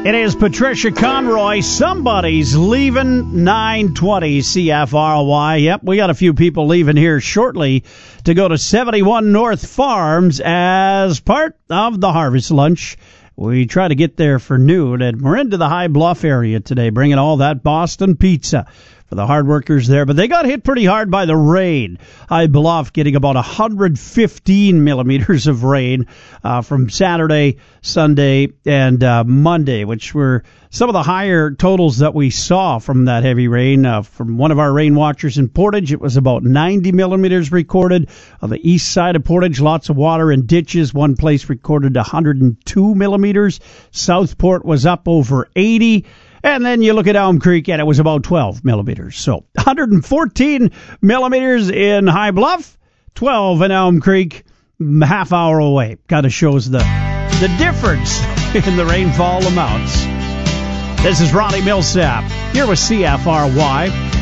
It is Patricia Conroy. Somebody's leaving 920 CFRY. Yep, we got a few people leaving here shortly to go to 71 North Farms as part of the Harvest Lunch. We try to get there for noon, and we're into the High Bluff area today, bringing all that Boston pizza for the hard workers there. But they got hit pretty hard by the rain. High Bluff getting about 115 millimeters of rain from Saturday, Sunday, and Monday, which were some of the higher totals that we saw from that heavy rain. From one of our rain watchers in Portage, it was about 90 millimeters recorded. On the east side of Portage, lots of water in ditches. One place recorded 102 millimeters. Southport was up over 80. And then you look at Elm Creek, and it was about 12 millimeters. So 114 millimeters in High Bluff, 12 in Elm Creek, half hour away. Kind of shows the difference in the rainfall amounts. This is Ronnie Millsap here with CFRY.